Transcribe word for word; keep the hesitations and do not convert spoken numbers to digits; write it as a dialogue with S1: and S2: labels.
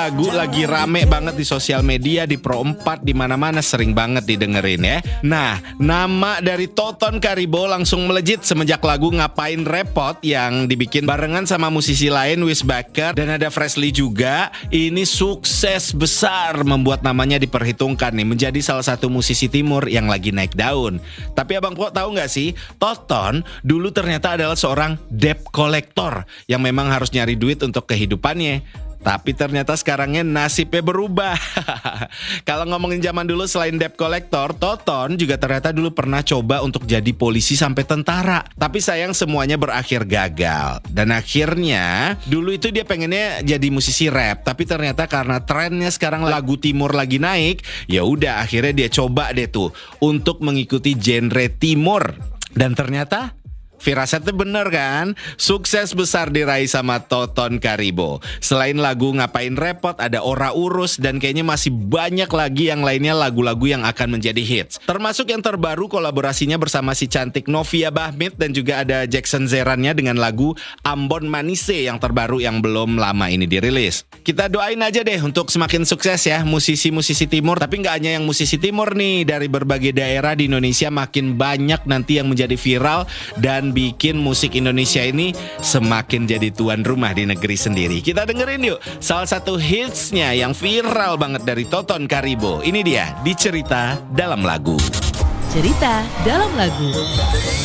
S1: lagu lagi rame banget di sosial media, di Pro empat, di mana-mana sering banget didengerin ya. Nah, nama dari Toton Karibo langsung melejit semenjak lagu Ngapain Repot yang dibikin barengan sama musisi lain, Wis Baker dan ada Freshly juga. Ini sukses besar membuat namanya diperhitungkan nih menjadi salah satu musisi timur yang lagi naik daun. Tapi Abang Po tahu nggak sih, Toton dulu ternyata adalah seorang debt collector yang memang harus nyari duit untuk kehidupannya. Tapi ternyata sekarangnya nasibnya berubah. Kalau ngomongin zaman dulu selain debt collector, Toton juga ternyata dulu pernah coba untuk jadi polisi sampai tentara. Tapi sayang semuanya berakhir gagal. Dan akhirnya dulu itu dia pengennya jadi musisi rap. Tapi ternyata karena trennya sekarang lagu timur lagi naik, ya udah akhirnya dia coba deh tuh untuk mengikuti genre timur. Dan ternyata firasatnya bener kan? Sukses besar diraih sama Toton Karibo. Selain lagu Ngapain Repot, ada Ora Urus, dan kayaknya masih banyak lagi yang lainnya lagu-lagu yang akan menjadi hits. Termasuk yang terbaru kolaborasinya bersama si cantik Novia Bahmit dan juga ada Jackson Zerannya dengan lagu Ambon Manise yang terbaru yang belum lama ini dirilis. Kita doain aja deh untuk semakin sukses ya musisi-musisi timur. Tapi gak hanya yang musisi timur nih, dari berbagai daerah di Indonesia makin banyak nanti yang menjadi viral dan bikin musik Indonesia ini semakin jadi tuan rumah di negeri sendiri. Kita dengerin yuk salah satu hitsnya yang viral banget dari Toton Karibo. Ini dia di Cerita Dalam Lagu.
S2: Cerita Dalam Lagu.